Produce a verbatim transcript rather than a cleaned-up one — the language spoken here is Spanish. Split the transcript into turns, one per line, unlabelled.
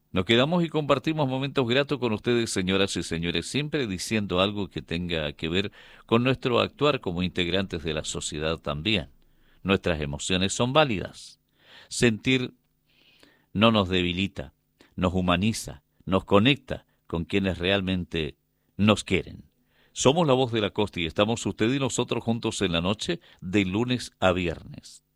Nos quedamos y compartimos momentos gratos con ustedes, señoras y señores, siempre diciendo algo que tenga que ver con nuestro actuar como integrantes de la sociedad también. Nuestras emociones son válidas. Sentir no nos debilita, nos humaniza, nos conecta con quienes realmente nos quieren. Somos la voz de la costa y estamos usted y nosotros juntos en la noche de lunes a viernes.